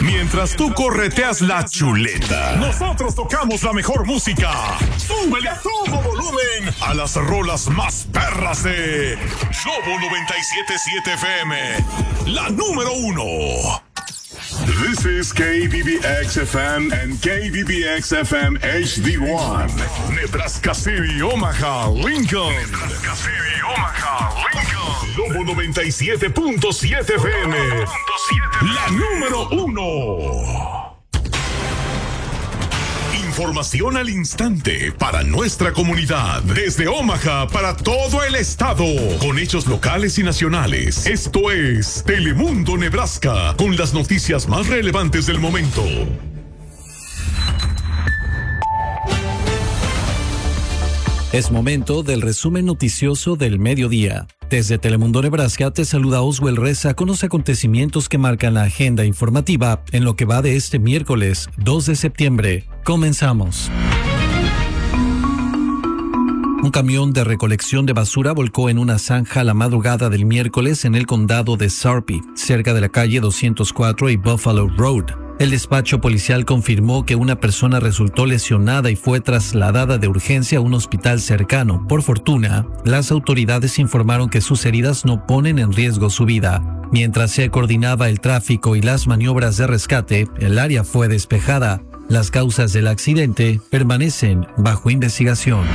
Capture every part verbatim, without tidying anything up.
Mientras tú correteas la chuleta, nosotros tocamos la mejor música. ¡Súbele a todo volumen a las rolas más perras de Globo noventa y siete punto siete F M, la número uno. This is K B B X F M and K B B X F M H D one. Nebraska City, Omaha, Lincoln. Nebraska City, Omaha, Lincoln. Globo noventa y siete punto siete F M, la número uno. Información al instante para nuestra comunidad. Desde Omaha para todo el estado. Con hechos locales y nacionales. Esto es Telemundo Nebraska. Con las noticias más relevantes del momento. Es momento del resumen noticioso del mediodía. Desde Telemundo Nebraska te saluda Oswell Reza con los acontecimientos que marcan la agenda informativa en lo que va de este miércoles dos de septiembre. Comenzamos. Un camión de recolección de basura volcó en una zanja la madrugada del miércoles en el condado de Sarpy, cerca de la calle doscientos cuatro y Buffalo Road. El despacho policial confirmó que una persona resultó lesionada y fue trasladada de urgencia a un hospital cercano. Por fortuna, las autoridades informaron que sus heridas no ponen en riesgo su vida. Mientras se coordinaba el tráfico y las maniobras de rescate, el área fue despejada. Las causas del accidente permanecen bajo investigación.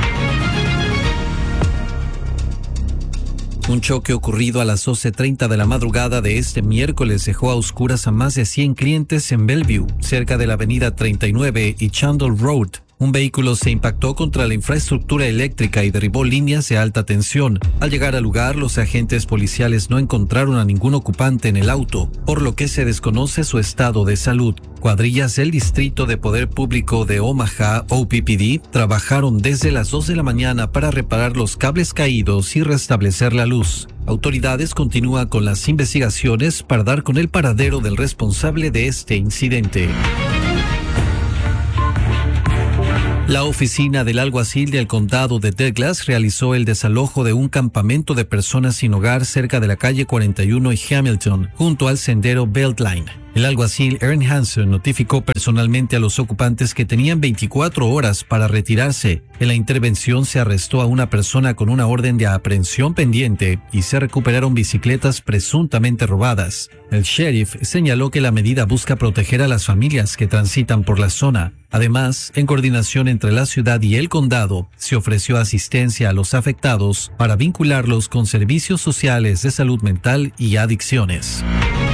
Un choque ocurrido a las doce treinta de la madrugada de este miércoles dejó a oscuras a más de cien clientes en Bellevue, cerca de la avenida treinta y nueve y Chandler Road. Un vehículo se impactó contra la infraestructura eléctrica y derribó líneas de alta tensión. Al llegar al lugar, los agentes policiales no encontraron a ningún ocupante en el auto, por lo que se desconoce su estado de salud. Cuadrillas del Distrito de Poder Público de Omaha, O P P D, trabajaron desde las dos de la mañana para reparar los cables caídos y restablecer la luz. Autoridades continúan con las investigaciones para dar con el paradero del responsable de este incidente. La oficina del alguacil del condado de Douglas realizó el desalojo de un campamento de personas sin hogar cerca de la calle cuarenta y uno y Hamilton, junto al sendero Beltline. El alguacil Aaron Hanson notificó personalmente a los ocupantes que tenían veinticuatro horas para retirarse. En la intervención se arrestó a una persona con una orden de aprehensión pendiente y se recuperaron bicicletas presuntamente robadas. El sheriff señaló que la medida busca proteger a las familias que transitan por la zona. Además, en coordinación entre la ciudad y el condado, se ofreció asistencia a los afectados para vincularlos con servicios sociales de salud mental y adicciones.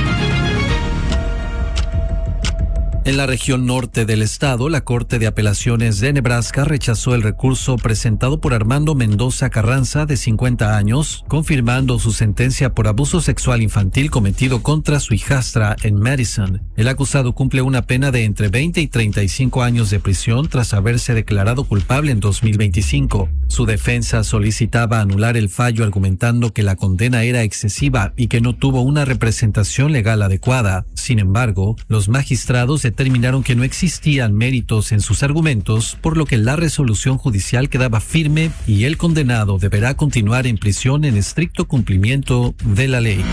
En la región norte del estado, la Corte de Apelaciones de Nebraska rechazó el recurso presentado por Armando Mendoza Carranza, de cincuenta años, confirmando su sentencia por abuso sexual infantil cometido contra su hijastra en Madison. El acusado cumple una pena de entre veinte y treinta y cinco años de prisión tras haberse declarado culpable en dos mil veinticinco. Su defensa solicitaba anular el fallo argumentando que la condena era excesiva y que no tuvo una representación legal adecuada. Sin embargo, los magistrados determinaron que no existían méritos en sus argumentos, por lo que la resolución judicial quedaba firme y el condenado deberá continuar en prisión en estricto cumplimiento de la ley.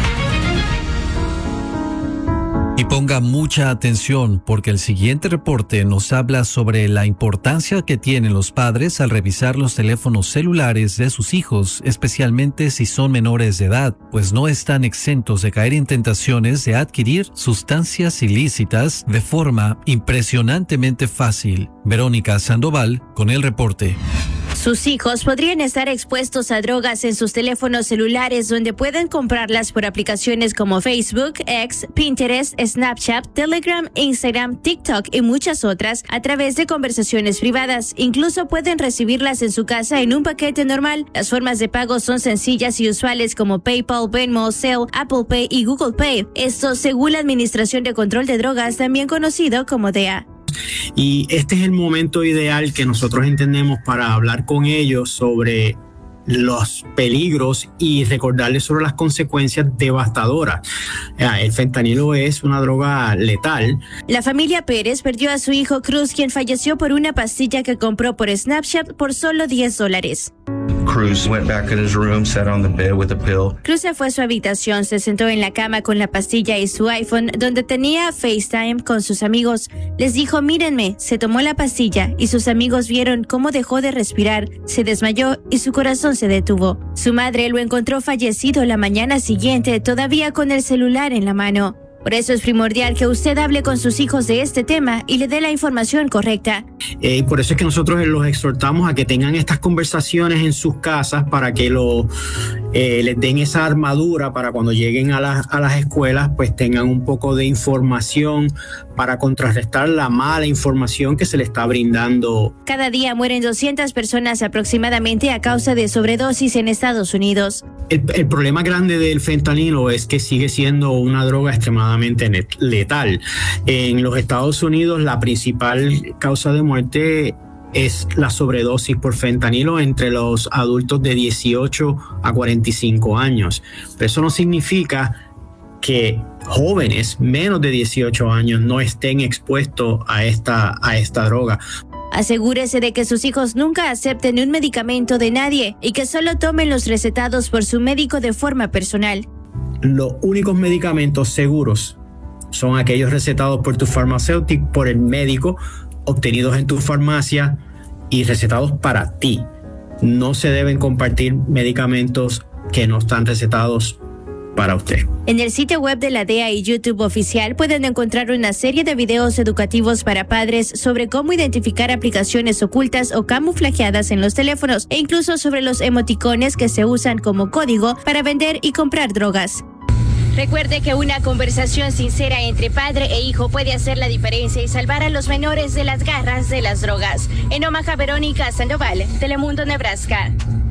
Y ponga mucha atención porque el siguiente reporte nos habla sobre la importancia que tienen los padres al revisar los teléfonos celulares de sus hijos, especialmente si son menores de edad, pues no están exentos de caer en tentaciones de adquirir sustancias ilícitas de forma impresionantemente fácil. Verónica Sandoval con el reporte. Sus hijos podrían estar expuestos a drogas en sus teléfonos celulares, donde pueden comprarlas por aplicaciones como Facebook, X, Pinterest, Snapchat, Telegram, Instagram, TikTok y muchas otras a través de conversaciones privadas. Incluso pueden recibirlas en su casa en un paquete normal. Las formas de pago son sencillas y usuales como PayPal, Venmo, Zelle, Apple Pay y Google Pay. Esto según la Administración de Control de Drogas, también conocido como D E A. Y este es el momento ideal que nosotros entendemos para hablar con ellos sobre los peligros y recordarles sobre las consecuencias devastadoras. El fentanilo es una droga letal. La familia Pérez perdió a su hijo Cruz, quien falleció por una pastilla que compró por Snapchat por solo diez dólares. Cruz went back in his room, sat on the bed with a pill. Cruz se fue a su habitación, se sentó en la cama con la pastilla y su iPhone, donde tenía FaceTime con sus amigos. Les dijo, mírenme, se tomó la pastilla y sus amigos vieron cómo dejó de respirar, se desmayó y su corazón se detuvo. Su madre lo encontró fallecido la mañana siguiente, todavía con el celular en la mano. Por eso es primordial que usted hable con sus hijos de este tema y le dé la información correcta. Eh, por eso es que nosotros los exhortamos a que tengan estas conversaciones en sus casas para que lo, eh, les den esa armadura para cuando lleguen a, la, a las escuelas, pues tengan un poco de información para contrarrestar la mala información que se le está brindando. Cada día mueren doscientas personas aproximadamente a causa de sobredosis en Estados Unidos. El, el problema grande del fentanilo es que sigue siendo una droga extremadamente letal. En los Estados Unidos, la principal causa de muerte es la sobredosis por fentanilo entre los adultos de dieciocho a cuarenta y cinco años. Pero eso no significa que jóvenes menos de dieciocho años no estén expuestos a esta, a esta droga. Asegúrese de que sus hijos nunca acepten un medicamento de nadie y que solo tomen los recetados por su médico de forma personal. Los únicos medicamentos seguros son aquellos recetados por tu farmacéutico, por el médico, obtenidos en tu farmacia y recetados para ti. No se deben compartir medicamentos que no están recetados para usted. En el sitio web de la D E A y YouTube oficial pueden encontrar una serie de videos educativos para padres sobre cómo identificar aplicaciones ocultas o camuflajeadas en los teléfonos e incluso sobre los emoticones que se usan como código para vender y comprar drogas. Recuerde que una conversación sincera entre padre e hijo puede hacer la diferencia y salvar a los menores de las garras de las drogas. En Omaha, Verónica Sandoval, Telemundo, Nebraska.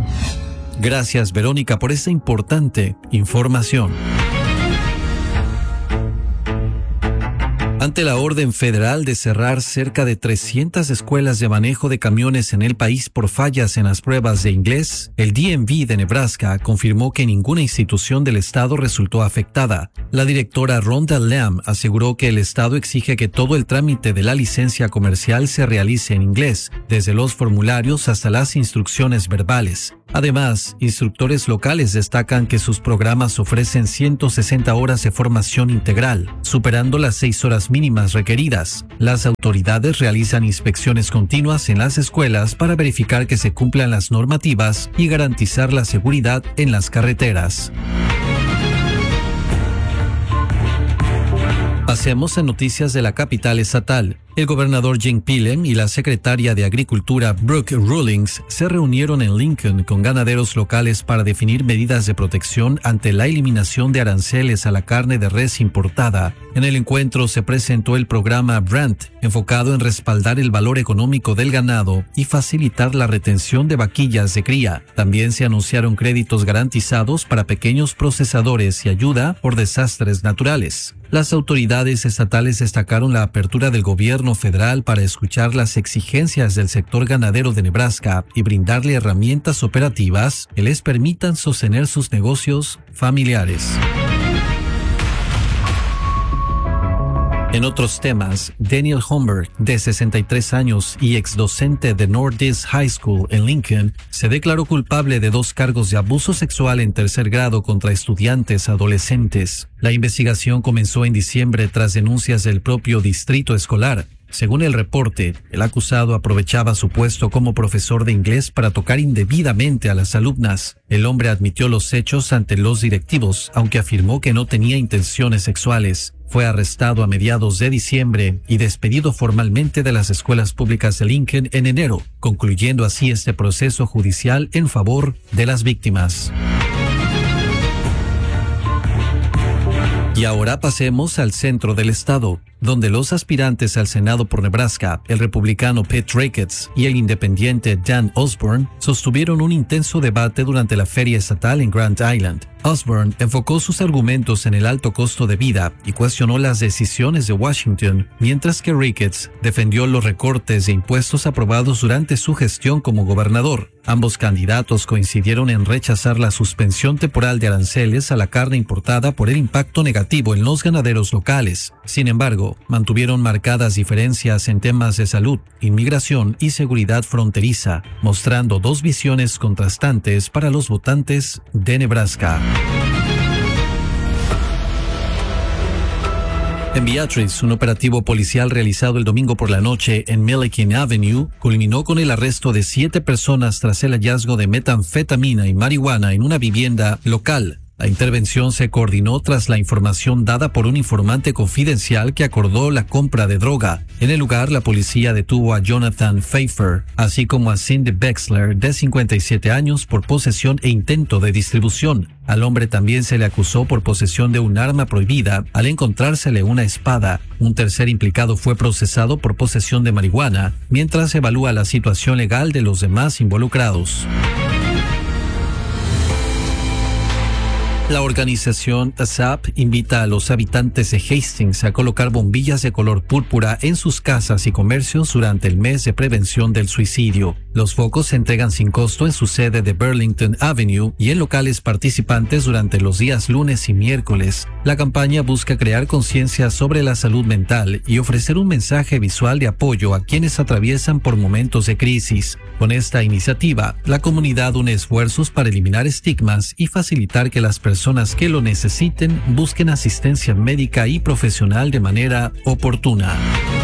Gracias, Verónica, por esta importante información. Ante la orden federal de cerrar cerca de trescientas escuelas de manejo de camiones en el país por fallas en las pruebas de inglés, el D M V de Nebraska confirmó que ninguna institución del estado resultó afectada. La directora Rhonda Lamb aseguró que el estado exige que todo el trámite de la licencia comercial se realice en inglés, desde los formularios hasta las instrucciones verbales. Además, instructores locales destacan que sus programas ofrecen ciento sesenta horas de formación integral, superando las seis horas mínimas requeridas. Las autoridades realizan inspecciones continuas en las escuelas para verificar que se cumplan las normativas y garantizar la seguridad en las carreteras. Pasemos a noticias de la capital estatal. El gobernador Jim Pillen y la secretaria de Agricultura Brooke Rawlings se reunieron en Lincoln con ganaderos locales para definir medidas de protección ante la eliminación de aranceles a la carne de res importada. En el encuentro se presentó el programa Brand, enfocado en respaldar el valor económico del ganado y facilitar la retención de vaquillas de cría. También se anunciaron créditos garantizados para pequeños procesadores y ayuda por desastres naturales. Las autoridades estatales destacaron la apertura del gobierno federal para escuchar las exigencias del sector ganadero de Nebraska y brindarle herramientas operativas que les permitan sostener sus negocios familiares. En otros temas, Daniel Holmberg, de sesenta y tres años y ex docente de Northeast High School en Lincoln, se declaró culpable de dos cargos de abuso sexual en tercer grado contra estudiantes adolescentes. La investigación comenzó en diciembre tras denuncias del propio distrito escolar. Según el reporte, el acusado aprovechaba su puesto como profesor de inglés para tocar indebidamente a las alumnas. El hombre admitió los hechos ante los directivos, aunque afirmó que no tenía intenciones sexuales. Fue arrestado a mediados de diciembre y despedido formalmente de las escuelas públicas de Lincoln en enero, concluyendo así este proceso judicial en favor de las víctimas. Y ahora pasemos al centro del estado, donde los aspirantes al Senado por Nebraska, el republicano Pete Ricketts y el independiente Dan Osborne, sostuvieron un intenso debate durante la feria estatal en Grand Island. Osborne enfocó sus argumentos en el alto costo de vida y cuestionó las decisiones de Washington, mientras que Ricketts defendió los recortes de impuestos aprobados durante su gestión como gobernador. Ambos candidatos coincidieron en rechazar la suspensión temporal de aranceles a la carne importada por el impacto negativo negativo en los ganaderos locales. Sin embargo, mantuvieron marcadas diferencias en temas de salud, inmigración y seguridad fronteriza, mostrando dos visiones contrastantes para los votantes de Nebraska. En Beatrice, un operativo policial realizado el domingo por la noche en Milliken Avenue culminó con el arresto de siete personas tras el hallazgo de metanfetamina y marihuana en una vivienda local. La intervención se coordinó tras la información dada por un informante confidencial que acordó la compra de droga. En el lugar, la policía detuvo a Jonathan Pfeiffer, así como a Cindy Bexler, de cincuenta y siete años, por posesión e intento de distribución. Al hombre también se le acusó por posesión de un arma prohibida al encontrársele una espada. Un tercer implicado fue procesado por posesión de marihuana, mientras se evalúa la situación legal de los demás involucrados. La organización A S A P invita a los habitantes de Hastings a colocar bombillas de color púrpura en sus casas y comercios durante el mes de prevención del suicidio. Los focos se entregan sin costo en su sede de Burlington Avenue y en locales participantes durante los días lunes y miércoles. La campaña busca crear conciencia sobre la salud mental y ofrecer un mensaje visual de apoyo a quienes atraviesan por momentos de crisis. Con esta iniciativa, la comunidad une esfuerzos para eliminar estigmas y facilitar que las personas que lo necesiten busquen asistencia médica y profesional de manera oportuna.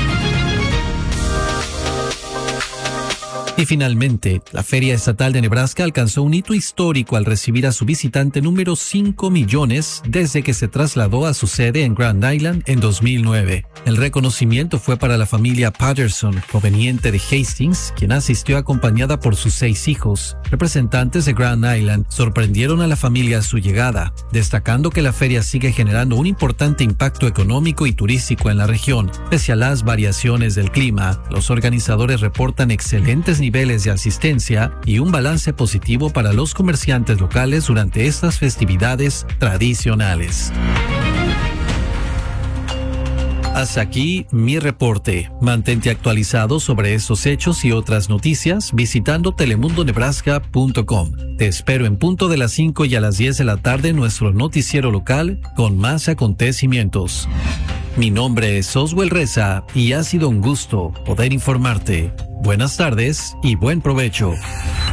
Y finalmente, la Feria Estatal de Nebraska alcanzó un hito histórico al recibir a su visitante número cinco millones desde que se trasladó a su sede en Grand Island en dos mil nueve. El reconocimiento fue para la familia Patterson, proveniente de Hastings, quien asistió acompañada por sus seis hijos. Representantes de Grand Island sorprendieron a la familia a su llegada, destacando que la feria sigue generando un importante impacto económico y turístico en la región. Pese a las variaciones del clima, los organizadores reportan excelentes niveles de asistencia y un balance positivo para los comerciantes locales durante estas festividades tradicionales. Hasta aquí mi reporte. Mantente actualizado sobre estos hechos y otras noticias visitando telemundo nebraska punto com. Te espero en punto de las cinco y a las diez de la tarde en nuestro noticiero local con más acontecimientos. Mi nombre es Oswell Reza y ha sido un gusto poder informarte. Buenas tardes y buen provecho.